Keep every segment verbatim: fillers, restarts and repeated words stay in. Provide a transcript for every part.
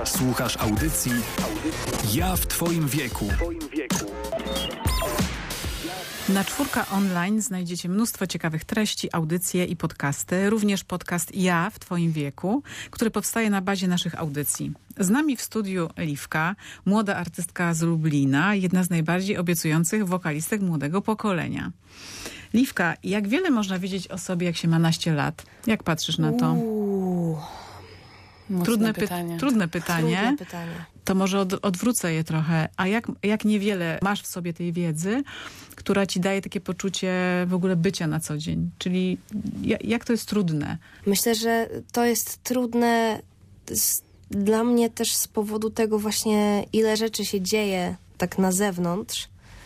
Słuchasz audycji Ja w Twoim wieku. Na Czwórka Online znajdziecie mnóstwo ciekawych treści, audycje i podcasty. Również podcast Ja w Twoim wieku, który powstaje na bazie naszych audycji. Z nami w studiu Liwka, młoda artystka z Lublina, jedna z najbardziej obiecujących wokalistek młodego pokolenia. Liwka, jak wiele można wiedzieć o sobie, jak się ma naście lat? Jak patrzysz na to? Uuu, Trudne, py- pytanie. trudne pytanie. Trudne pytanie. To może od, odwrócę je trochę. A jak, jak niewiele masz w sobie tej wiedzy, która ci daje takie poczucie w ogóle bycia na co dzień? Czyli jak, jak to jest trudne? Myślę, że to jest trudne z, dla mnie też z powodu tego właśnie, ile rzeczy się dzieje tak na zewnątrz,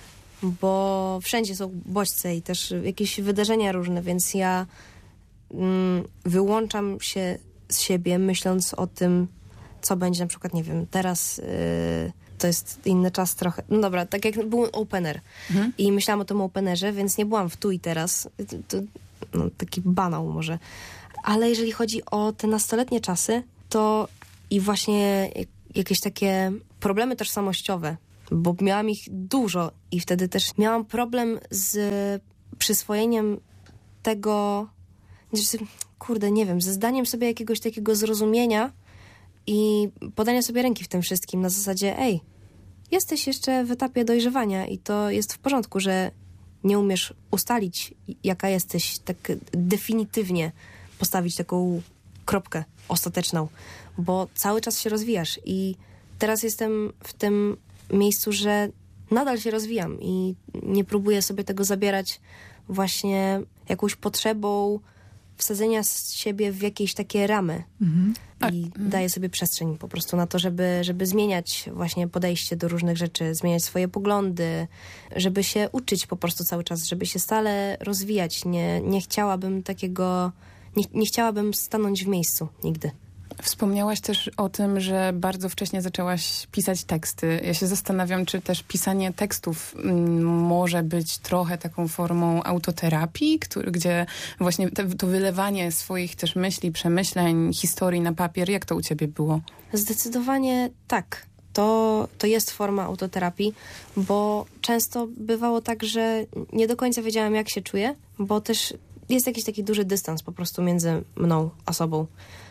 bo wszędzie są bodźce i też jakieś wydarzenia różne, więc ja mm, wyłączam się z siebie, myśląc o tym, co będzie na przykład, nie wiem, teraz yy, to jest inny czas trochę. No dobra, tak jak był opener mhm. i myślałam o tym openerze, więc nie byłam w tu i teraz. To, to, no, taki banał może. Ale jeżeli chodzi o te nastoletnie czasy, to i właśnie jakieś takie problemy tożsamościowe, bo miałam ich dużo i wtedy też miałam problem z przyswojeniem tego, kurde, nie wiem, ze zdaniem sobie jakiegoś takiego zrozumienia i podania sobie ręki w tym wszystkim na zasadzie, ej, jesteś jeszcze w etapie dojrzewania i to jest w porządku, że nie umiesz ustalić, jaka jesteś, tak definitywnie postawić taką kropkę ostateczną, bo cały czas się rozwijasz i teraz jestem w tym miejscu, że nadal się rozwijam i nie próbuję sobie tego zabierać właśnie jakąś potrzebą wsadzenia z siebie w jakieś takie ramy mhm. i A, daję sobie przestrzeń po prostu na to, żeby, żeby zmieniać właśnie podejście do różnych rzeczy, zmieniać swoje poglądy, żeby się uczyć po prostu cały czas, żeby się stale rozwijać. Nie, nie chciałabym takiego, nie, nie chciałabym stanąć w miejscu nigdy. Wspomniałaś też o tym, że bardzo wcześnie zaczęłaś pisać teksty. Ja się zastanawiam, czy też pisanie tekstów m, może być trochę taką formą autoterapii, który, gdzie właśnie te, to wylewanie swoich też myśli, przemyśleń, historii na papier. Jak to u ciebie było? Zdecydowanie tak. To, to jest forma autoterapii, bo często bywało tak, że nie do końca wiedziałam, jak się czuję, bo też jest jakiś taki duży dystans po prostu między mną a sobą.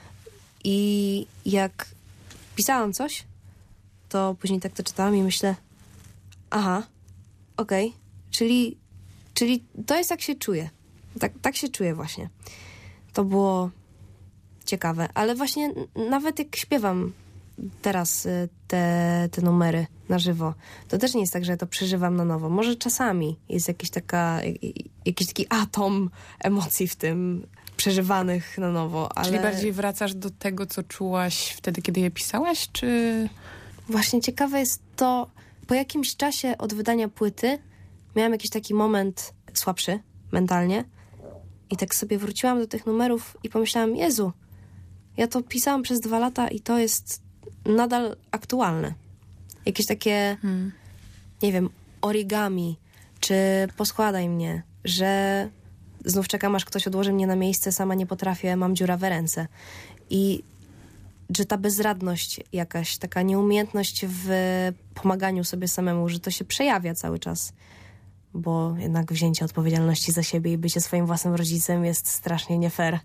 I jak pisałam coś, to później tak to czytałam i myślę, aha, okej, okay, czyli, czyli to jest jak się czuję. Tak, tak się czuję właśnie. To było ciekawe, ale właśnie nawet jak śpiewam teraz te, te numery na żywo, to też nie jest tak, że ja to przeżywam na nowo. Może czasami jest jakiś, taka, jakiś taki atom emocji w tym, przeżywanych na nowo, ale... Czyli bardziej wracasz do tego, co czułaś wtedy, kiedy je pisałaś, czy... Właśnie ciekawe jest to, po jakimś czasie od wydania płyty miałam jakiś taki moment słabszy mentalnie i tak sobie wróciłam do tych numerów i pomyślałam, Jezu, ja to pisałam przez dwa lata i to jest nadal aktualne. Jakieś takie, hmm. nie wiem, origami, czy poskładaj mnie, że... Znów czekam, aż ktoś odłoży mnie na miejsce, sama nie potrafię, mam dziurawe ręce. I że ta bezradność jakaś, taka nieumiejętność w pomaganiu sobie samemu, że to się przejawia cały czas. Bo jednak wzięcie odpowiedzialności za siebie i bycie swoim własnym rodzicem jest strasznie nie fair.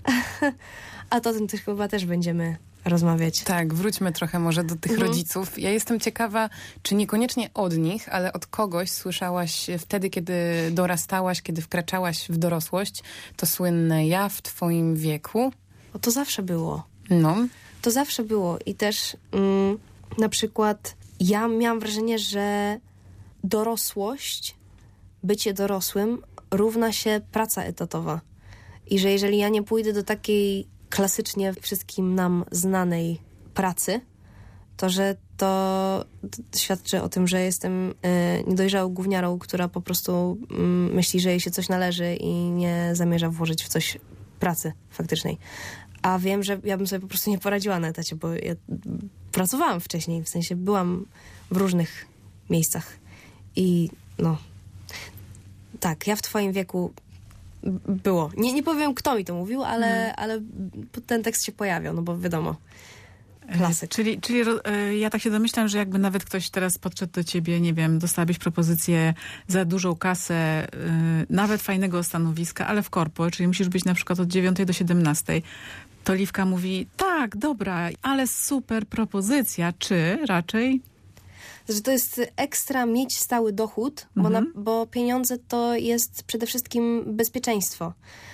A to o tym też chyba też będziemy rozmawiać. Tak, wróćmy trochę może do tych mhm. rodziców. Ja jestem ciekawa, czy niekoniecznie od nich, ale od kogoś słyszałaś wtedy, kiedy dorastałaś, kiedy wkraczałaś w dorosłość, to słynne ja w twoim wieku. O, to zawsze było. No. To zawsze było i też mm, na przykład ja miałam wrażenie, że dorosłość, bycie dorosłym równa się praca etatowa. I że jeżeli ja nie pójdę do takiej klasycznie wszystkim nam znanej pracy, to że to, to świadczy o tym, że jestem y, niedojrzałą gówniarą, która po prostu y, myśli, że jej się coś należy i nie zamierza włożyć w coś pracy faktycznej. A wiem, że ja bym sobie po prostu nie poradziła na etacie, bo ja pracowałam wcześniej, w sensie byłam w różnych miejscach i no tak, ja w twoim wieku było. Nie, nie powiem, kto mi to mówił, ale, mm. ale ten tekst się pojawiał, no bo wiadomo. Klasyk. Czyli, czyli y, ja tak się domyślam, że jakby nawet ktoś teraz podszedł do ciebie, nie wiem, dostałabyś propozycję za dużą kasę, y, nawet fajnego stanowiska, ale w korpo, czyli musisz być na przykład od dziewiątej do siedemnastej. To Liwka mówi, tak, dobra, ale super propozycja, czy raczej... Że to jest ekstra mieć stały dochód, bo, Mhm. na, bo pieniądze to jest przede wszystkim bezpieczeństwo.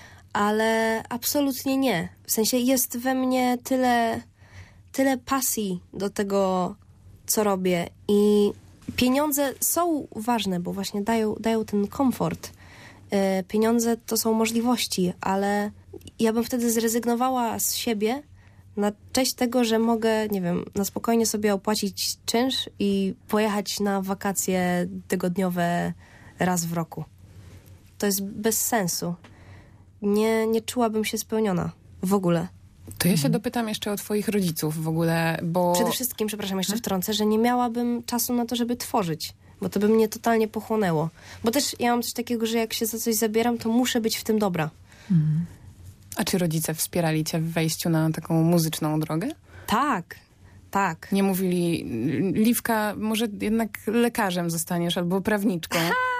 Ale absolutnie nie. W sensie jest we mnie tyle, tyle pasji do tego, co robię. I pieniądze są ważne, bo właśnie dają, dają ten komfort. Yy, pieniądze to są możliwości, ale ja bym wtedy zrezygnowała z siebie na cześć tego, że mogę, nie wiem, na spokojnie sobie opłacić czynsz i pojechać na wakacje tygodniowe raz w roku. To jest bez sensu. Nie, nie czułabym się spełniona w ogóle. To ja się dopytam jeszcze o twoich rodziców w ogóle, bo... Przede wszystkim, przepraszam, jeszcze wtrącę, że nie miałabym czasu na to, żeby tworzyć, bo to by mnie totalnie pochłonęło. Bo też ja mam coś takiego, że jak się za coś zabieram, to muszę być w tym dobra. Mhm. A czy rodzice wspierali cię w wejściu na taką muzyczną drogę? Tak, tak. Nie mówili, Liwka, może jednak lekarzem zostaniesz albo prawniczką.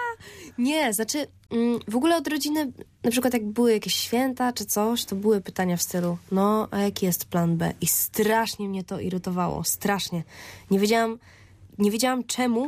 Nie, znaczy mm, w ogóle od rodziny, na przykład jak były jakieś święta czy coś, to były pytania w stylu, no a jaki jest plan B? I strasznie mnie to irytowało, strasznie. Nie wiedziałam, nie wiedziałam czemu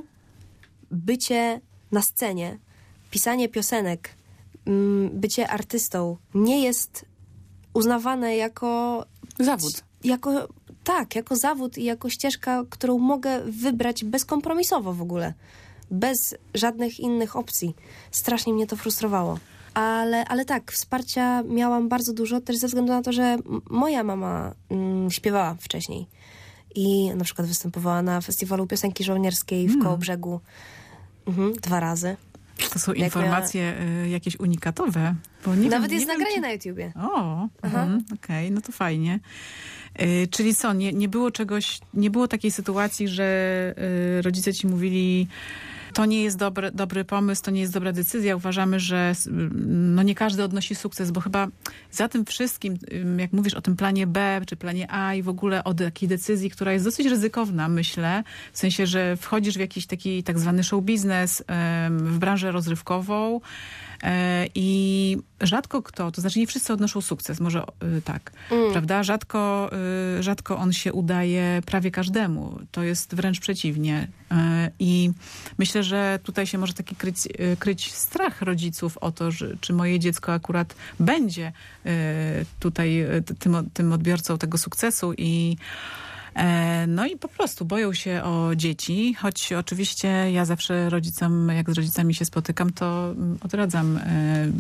bycie na scenie, pisanie piosenek, mm, bycie artystą nie jest uznawane jako... Zawód. Jako, tak, jako zawód i jako ścieżka, którą mogę wybrać bezkompromisowo w ogóle. Bez żadnych innych opcji. Strasznie mnie to frustrowało. Ale, ale tak, wsparcia miałam bardzo dużo, też ze względu na to, że m- moja mama mm, śpiewała wcześniej. I na przykład występowała na festiwalu piosenki żołnierskiej w Mm. Kołobrzegu mhm, dwa razy. To są Jak informacje y, jakieś unikatowe. Bo nie Nawet wiem, jest nie nagranie wiem, na YouTubie. czy... O, mhm, okej, no to fajnie. Y, czyli co, nie, nie było czegoś, nie było takiej sytuacji, że y, rodzice ci mówili, to nie jest dobry, dobry pomysł, to nie jest dobra decyzja. Uważamy, że s- no nie każdy odnosi sukces, bo chyba za tym wszystkim, ym, jak mówisz o tym planie B czy planie A i w ogóle o takiej decyzji, która jest dosyć ryzykowna, myślę, w sensie, że wchodzisz w jakiś taki tak zwany show biznes, ym, w branżę rozrywkową, e, i rzadko kto, to znaczy nie wszyscy odnoszą sukces, może y, tak, prawda? Rzadko, y, rzadko on się udaje prawie każdemu. To jest wręcz przeciwnie. Y, I myślę, że tutaj się może taki kryć, y, kryć strach rodziców o to, że, czy moje dziecko akurat będzie y, tutaj y, tym, tym odbiorcą tego sukcesu i E, No i po prostu boją się o dzieci, choć oczywiście ja zawsze rodzicom, jak z rodzicami się spotykam, to mm, odradzam e,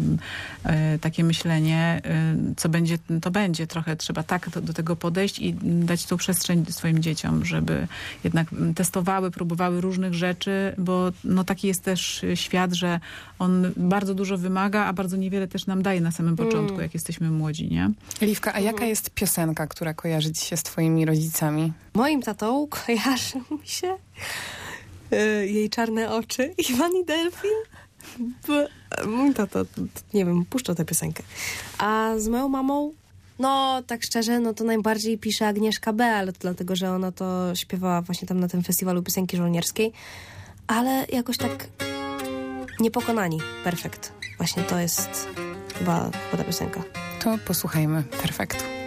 e, takie myślenie, e, co będzie, to będzie. Trochę trzeba tak do, do tego podejść i dać tą przestrzeń swoim dzieciom, żeby jednak mm, testowały, próbowały różnych rzeczy, bo no taki jest też świat, że on bardzo dużo wymaga, a bardzo niewiele też nam daje na samym początku, jak jesteśmy młodzi, nie? Liwka, a jaka jest piosenka, która kojarzy ci się z twoimi rodzicami? Moim tatą kojarzy mi się y, jej czarne oczy i Pani Delfin. Bo mój tato, to, nie wiem, puszczał tę piosenkę. A z moją mamą, no tak szczerze, no to najbardziej pisze Agnieszka B., ale to dlatego, że ona to śpiewała właśnie tam na tym festiwalu piosenki żołnierskiej. Ale jakoś tak Niepokonani. Perfekt. Właśnie to jest chyba, chyba ta piosenka. To posłuchajmy Perfektu.